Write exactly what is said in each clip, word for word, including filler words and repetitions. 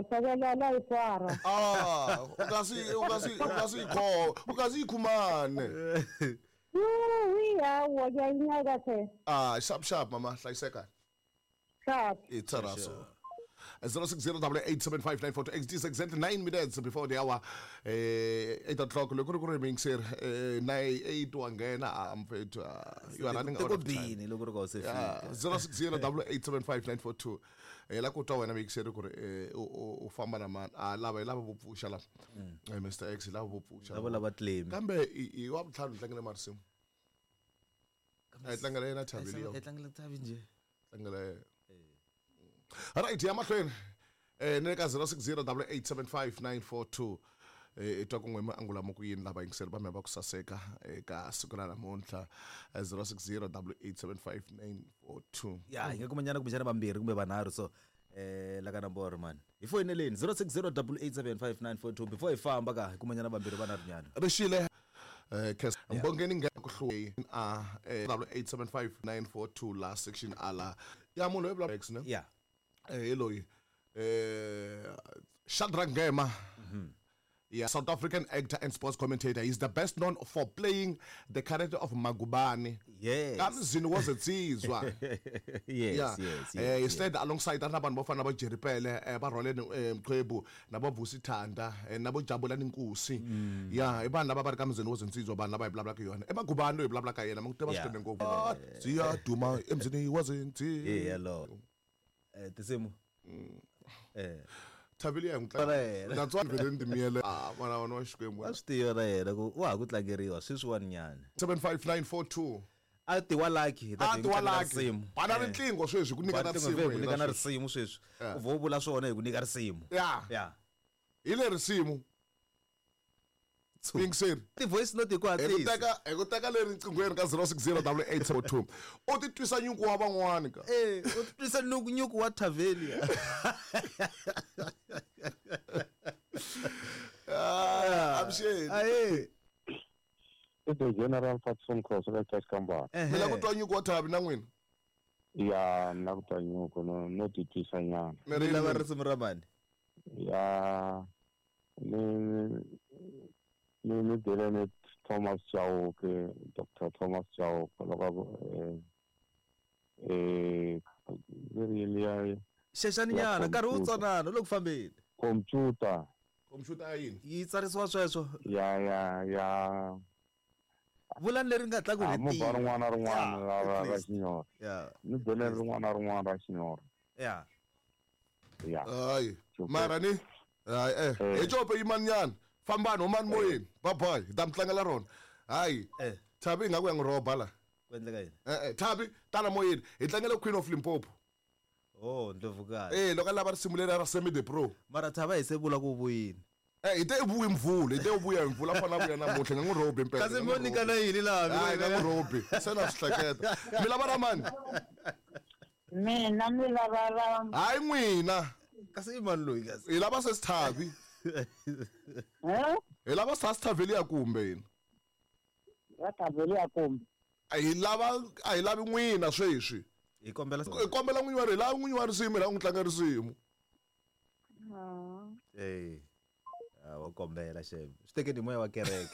Sakela la ifara. Ah, ukasi ukasi ukasi kho, ukasi khumane. Ui ya wa ya inyaga the. Ah, sharp sharp mama, hlayiseka. Sharp. It's a raso. zero six zero eight eight seven five nine four two. It's exactly nine minutes before the hour. Eh, eight o'clock. Look, look, look, being sir. Nine eight one again. I'm afraid you are running out of time. Yeah, zero six zero eight seven five nine four two. Eh, la kuta wana being sir. Eh, o o famba na man. Ah, lava lava bupu shala. Eh, Mister X lava bupu shala. Lava lava claim. Kambe i i wab thanu tlangele marsim. Eh, tlangele na thabili yo. Eh, tlangele thabi nje. Tlangele. Alright, ya mahlweni. Eh neka zero six zero eight eight seven five nine four two. Eh etwa kungwema angula mokuyini laba ingisela bami bakusaseka eka sikona namonhla zero six zero eight eight seven five nine four two. Yeah, ngekumanyana kubishana bambiri kumbe banharu so eh la ka number man. Ifoneleni zero six zero eight eight seven five nine four two before ifamba ka kumanyana bambiri banharu nyana. Rishile eh kes ngibongeni ngekuhluke a eight seven five nine four two la section ala. Ya mulo ebla X ne? Yeah. Eh eloyi eh Shadrack Ngema. Mhm. Yeah, South African actor and sports commentator. He's the best known for playing the character of Magubane. Yes. Kamzini was a tsizwa. Yes, yeah. yes, yes. Eh he stayed alongside abantu bafana ba Jerry Pele eh ba Rolene Mqhebu nabo Vusi Thanda nabo Jabulani Nkusi. Yeah, ibani laba bari kamzini was insizwa bani laba iblabla ke yona. Emagubane oyiblabla ka yena mangithe basiqende ngoku. Siya duma emzini was inti. Yeah, hello. Eh tisemo. Eh Thabile ngixela natswa vele ndimiyele ah mana wona washikwembu asitiyona yena ku wa ku tlangeriwa siswani nyana seven five nine four two ati wa lucky ati wa lucky bana rinqingo sweswi kunika na risimu kunika na risimu sweswi uvobula swona hi kunika risimu yeah yeah ile risimu Pinksir ti voice note ku atisa ekuteka ekuteka le rinqingweni ka zero six zero eight eight seven two o ti twisa nyuku wa van'wani ka eh o ti twisa nyuku wa Tavelia ah amsheni aye the general Fatson Cross la Kamba mina kutwa nyuku wa Thabi na n'wina ya na kutwa nyuku no no ti twisa nyana mina lava risimu ra mani ya ni ni ni Dylan Thomas Chao ke Doctor Thomas Chao loko eh eh really sheshani nyana nkarhi wu tsanana loko fambeni computer computer ayini yi tsarisiwa sweswo ya ya ya vulani leri nga tlaku hi ti mo rin'wana rin'wana ra ra xinyora yeah ni Dylan rin'wana rin'wana ra xinyora yeah ya hayi mara ni hayi eh ejope yimanyana fambani umani moyeni bye bye damtlangela rona hayi eh Thabi ngaku yangiroba la kwendleka yini eh eh Thabi tana moyeni hi tlangela Queen of Limpopo oh ndlovukala eh lokho laba risimulela ra Semi the Pro mara Thaba hisebula ku vuyini eh ite ibuya imvula ite ubuya imvula afana buya namuhle ngangirobe impela kasi monika na yini la hayi ngangirobe sena sihleketa mina baramani Mina mina baba. hayi n'wina kasi imani loyi kasi ilaba sesithabi Eh? ilaba sasithavelia kumbe yini Yatavelia kumbe. ayilava ayilavi n'wina sweswi ikombela kombela n'winyi wa ri la n'winyi wa risimu la n'wi tlanga risimu Ah. eh ah wa kombela shem siteke ndi moya wa kereke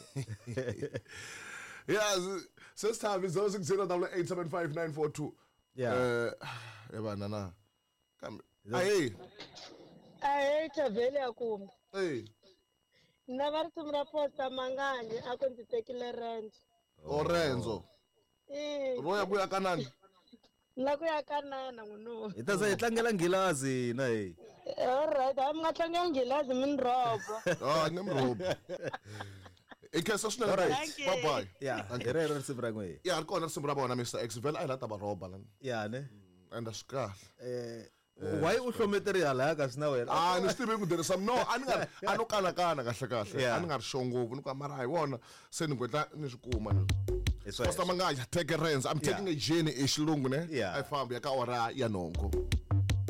yeah sesithabi zero six zero eight seven five nine four two yeah eh yabana na kambe ayi Aye Tavelia kumbe. eh Na va risimu ra Posta Mangani a ku ndzi tekile rent. Orenzo Eh. roya kuya kanani La ku ya kanana n'winu. ita se tlangela ngilazi na hey All right, am nga tlanga ngilazi min robo. ah nemrobo ikesa swinene Thank you. bye bye yeah rero risimu ra ngwe yeah rikona risimu ra vona Mister X vela a lata ba roba lan yeah ne and asikahle eh why u hlometeri hala ka sina wena ah ni stive ku tirhisa no ani nga ano kana kana kahle kahle Yeah. ani nga ri shongovu ni ku mara hayi wona se ni kwetla ni swikuma ni it's Posta Mangani take a renz I'm taking Yeah. a journey exilungu ne Yeah. I found ya ka ora ya nongo